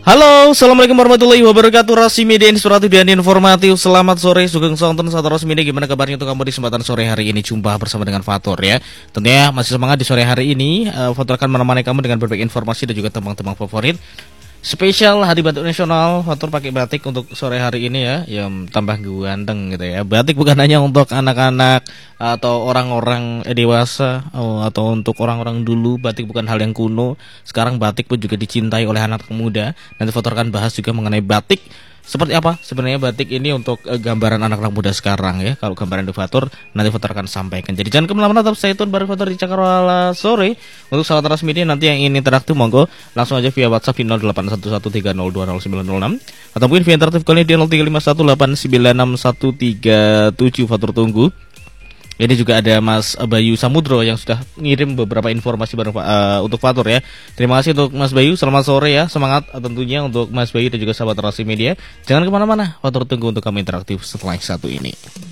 Halo, assalamualaikum warahmatullahi wabarakatuh. Rasi Media Inspiratif dan Informatif. Selamat sore, Sugeng Sonten, Sahabat Rasi Media. Gimana kabarnya untuk kamu di kesempatan sore hari ini? Jumpa bersama dengan Fatur ya. Tentunya masih semangat di sore hari ini. Fatur akan menemani kamu dengan berbagai informasi dan juga tembang-tembang favorit. Spesial Hari Batik Nasional, Fatur pakai batik untuk sore hari ini ya, yang tambah ganteng gitu ya. Batik bukan hanya untuk anak-anak atau orang-orang dewasa atau untuk orang-orang dulu. Batik bukan hal yang kuno. Sekarang batik pun juga dicintai oleh anak muda. Nanti Fatur akan bahas juga mengenai batik. Seperti apa sebenarnya batik ini untuk gambaran anak-anak muda sekarang ya. Kalau gambaran di Fatur nanti Fatur akan sampaikan. Jadi jangan kemana-mana, tetap stay tune bareng Fatur di Cakrawala sore. Untuk sahabat Rasi Media nanti yang ingin interaktif monggo langsung aja via WhatsApp di 0811302006 atau mungkin via interaktif kali di 0351896137. Fatur tunggu. Ini juga ada Mas Bayu Samudro yang sudah ngirim beberapa informasi untuk Fatur ya. Terima kasih untuk Mas Bayu, selamat sore ya. Semangat tentunya untuk Mas Bayu dan juga sahabat Rasi Media. Jangan kemana-mana, Fatur tunggu untuk kami interaktif setelah yang satu ini.